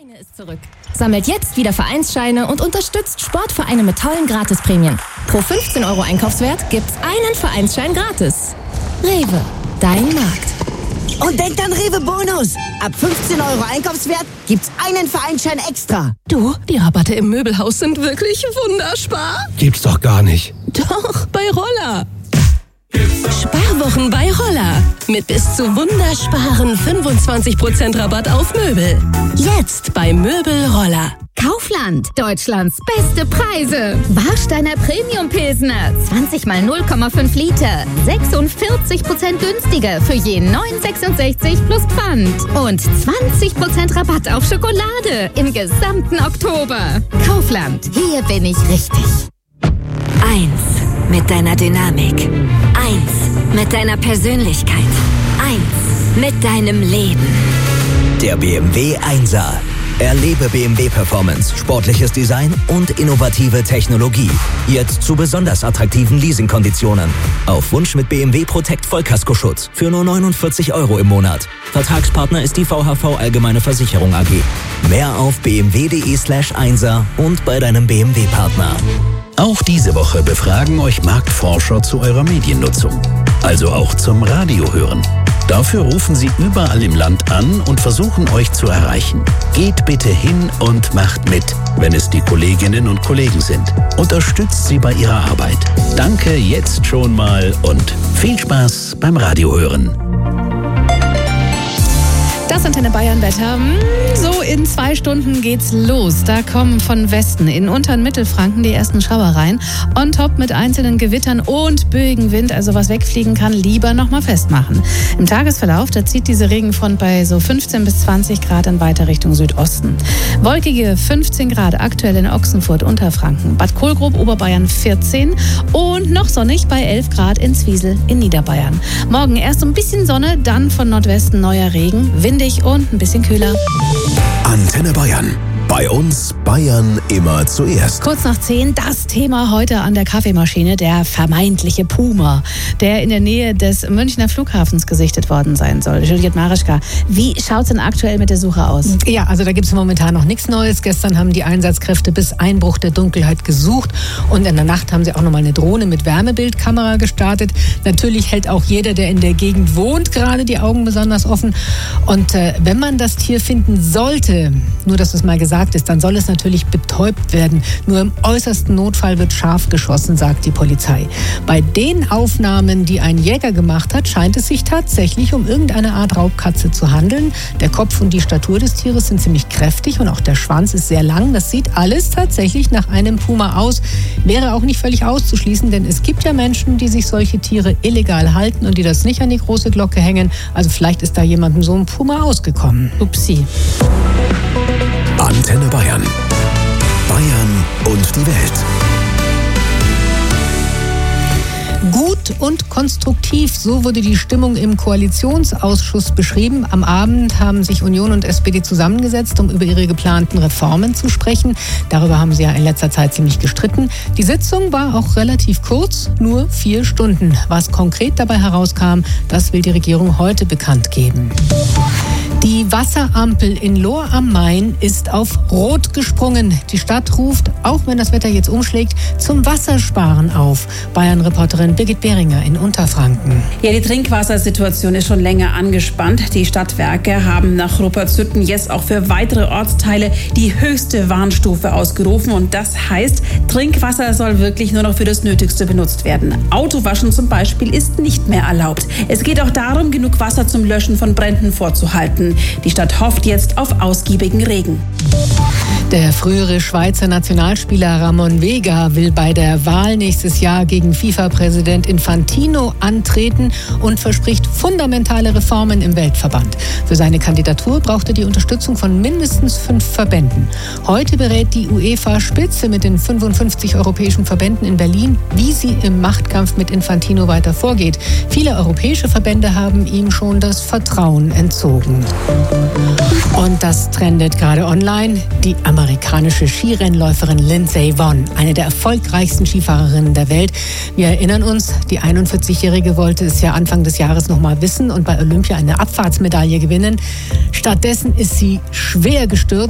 Scheine ist zurück. Sammelt jetzt wieder Vereinsscheine und unterstützt Sportvereine mit tollen Gratisprämien. Pro 15 € Einkaufswert gibt's einen Vereinsschein gratis. Rewe, dein Markt. Und denkt an Rewe Bonus. Ab 15 € Einkaufswert gibt's einen Vereinsschein extra. Du, die Rabatte im Möbelhaus sind wirklich wunderspar. Gibt's doch gar nicht. Doch, bei Roller. Sparwochen bei Roller. Mit bis zu wundersparen 25% Rabatt auf Möbel. Jetzt bei Möbel Roller. Kaufland, Deutschlands beste Preise. Warsteiner Premium Pilsner, 20 mal 0,5 Liter, 46% günstiger für je 9,66 plus Pfand. Und 20% Rabatt auf Schokolade im gesamten Oktober. Kaufland, hier bin ich richtig. 1 mit deiner Dynamik. 1 mit deiner Persönlichkeit. 1 mit deinem Leben. Der BMW 1er. Erlebe BMW Performance, sportliches Design und innovative Technologie. Jetzt zu besonders attraktiven Leasingkonditionen. Auf Wunsch mit BMW Protect Vollkaskoschutz für nur 49 € im Monat. Vertragspartner ist die VHV Allgemeine Versicherung AG. Mehr auf bmw.de/1er und bei deinem BMW-Partner. Auch diese Woche befragen euch Marktforscher zu eurer Mediennutzung. Also auch zum Radiohören. Dafür rufen sie überall im Land an und versuchen euch zu erreichen. Geht bitte hin und macht mit, wenn es die Kolleginnen und Kollegen sind. Unterstützt sie bei ihrer Arbeit. Danke jetzt schon mal und viel Spaß beim Radiohören. Das Antenne Bayern Wetter. So in 2 Stunden geht's los. Da kommen von Westen in Unter- und Mittelfranken die ersten Schauer rein. On top mit einzelnen Gewittern und böigem Wind. Also was wegfliegen kann, lieber nochmal festmachen. Im Tagesverlauf, da zieht diese Regenfront bei so 15 bis 20 Grad in weiter Richtung Südosten. Wolkige 15 Grad aktuell in Ochsenfurt, Unterfranken. Bad Kohlgrub, Oberbayern 14 und noch sonnig bei 11 Grad in Zwiesel in Niederbayern. Morgen erst ein bisschen Sonne, dann von Nordwesten neuer Regen, windig und ein bisschen kühler. Antenne Bayern. Bei uns Bayern immer zuerst. Kurz nach 10, das Thema heute an der Kaffeemaschine, der vermeintliche Puma, der in der Nähe des Münchner Flughafens gesichtet worden sein soll. Juliette Marischka, wie schaut es denn aktuell mit der Suche aus? Ja, also da gibt es momentan noch nichts Neues. Gestern haben die Einsatzkräfte bis Einbruch der Dunkelheit gesucht und in der Nacht haben sie auch nochmal eine Drohne mit Wärmebildkamera gestartet. Natürlich hält auch jeder, der in der Gegend wohnt, gerade die Augen besonders offen. Und wenn man das Tier finden sollte, nur dass es mal gesagt ist, dann soll es natürlich betäubt werden. Nur im äußersten Notfall wird scharf geschossen, sagt die Polizei. Bei den Aufnahmen, die ein Jäger gemacht hat, scheint es sich tatsächlich um irgendeine Art Raubkatze zu handeln. Der Kopf und die Statur des Tieres sind ziemlich kräftig und auch der Schwanz ist sehr lang. Das sieht alles tatsächlich nach einem Puma aus. Wäre auch nicht völlig auszuschließen, denn es gibt ja Menschen, die sich solche Tiere illegal halten und die das nicht an die große Glocke hängen. Also vielleicht ist da jemandem so ein Puma ausgekommen. Upsi. Antenne Bayern. Bayern und die Welt. Gut und konstruktiv, so wurde die Stimmung im Koalitionsausschuss beschrieben. Am Abend haben sich Union und SPD zusammengesetzt, um über ihre geplanten Reformen zu sprechen. Darüber haben sie ja in letzter Zeit ziemlich gestritten. Die Sitzung war auch relativ kurz, nur 4 Stunden. Was konkret dabei herauskam, das will die Regierung heute bekannt geben. Die Wasserampel in Lohr am Main ist auf Rot gesprungen. Die Stadt ruft, auch wenn das Wetter jetzt umschlägt, zum Wassersparen auf. Bayern-Reporterin Birgit Behringer in Unterfranken. Ja, die Trinkwassersituation ist schon länger angespannt. Die Stadtwerke haben nach Ruppertssütten jetzt auch für weitere Ortsteile die höchste Warnstufe ausgerufen. Und das heißt, Trinkwasser soll wirklich nur noch für das Nötigste benutzt werden. Autowaschen zum Beispiel ist nicht mehr erlaubt. Es geht auch darum, genug Wasser zum Löschen von Bränden vorzuhalten. Die Stadt hofft jetzt auf ausgiebigen Regen. Der frühere Schweizer Nationalspieler Ramon Vega will bei der Wahl nächstes Jahr gegen FIFA-Präsident Infantino antreten und verspricht fundamentale Reformen im Weltverband. Für seine Kandidatur braucht er die Unterstützung von mindestens 5 Verbänden. Heute berät die UEFA-Spitze mit den 55 europäischen Verbänden in Berlin, wie sie im Machtkampf mit Infantino weiter vorgeht. Viele europäische Verbände haben ihm schon das Vertrauen entzogen. Und das trendet gerade online. Die amerikanische Skirennläuferin Lindsey Vonn, eine der erfolgreichsten Skifahrerinnen der Welt. Wir erinnern uns, die 41-Jährige wollte es ja Anfang des Jahres noch mal wissen und bei Olympia eine Abfahrtsmedaille gewinnen. Stattdessen ist sie schwer gestürzt.